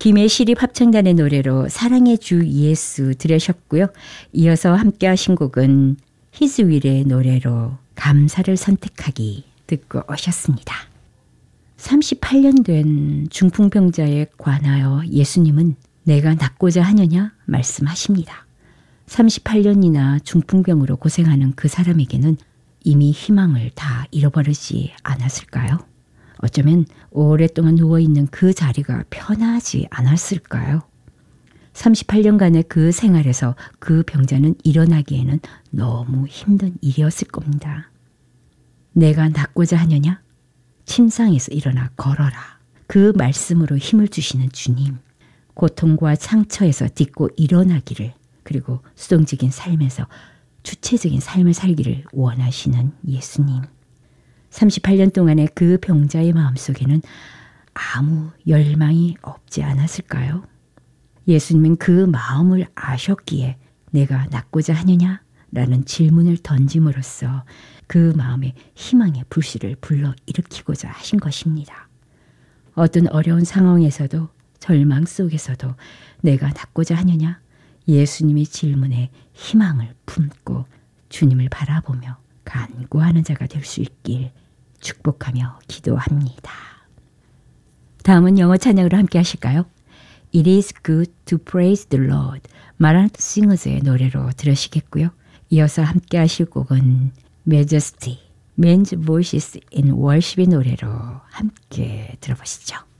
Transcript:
김해시립 합창단의 노래로 사랑의 주 예수 들으셨고요. 이어서 함께 하신 곡은 히즈윌의 노래로 감사를 선택하기 듣고 오셨습니다. 38년 된 중풍병자에 관하여 예수님은 내가 낫고자 하느냐 말씀하십니다. 38년이나 중풍병으로 고생하는 그 사람에게는 이미 희망을 다 잃어버리지 않았을까요? 어쩌면 오랫동안 누워있는 그 자리가 편하지 않았을까요? 38년간의 그 생활에서 그 병자는 일어나기에는 너무 힘든 일이었을 겁니다. 내가 낫고자 하느냐? 침상에서 일어나 걸어라. 그 말씀으로 힘을 주시는 주님. 고통과 상처에서 딛고 일어나기를, 그리고 수동적인 삶에서 주체적인 삶을 살기를 원하시는 예수님. 38년 동안의 그 병자의 마음속에는 아무 열망이 없지 않았을까요? 예수님은 그 마음을 아셨기에 내가 낫고자 하느냐? 라는 질문을 던짐으로써 그 마음에 희망의 불씨를 불러일으키고자 하신 것입니다. 어떤 어려운 상황에서도 절망 속에서도 내가 낫고자 하느냐? 예수님의 질문에 희망을 품고 주님을 바라보며 간구하는 자가 될 수 있길 축복하며 기도합니다. 다음은 영어 찬양으로 함께 하실까요? It is good to praise the Lord. 마라나타 싱어즈의 노래로 들으시겠고요. 이어서 함께 하실 곡은 Majesty, Men's Voices in Worship의 노래로 함께 들어보시죠.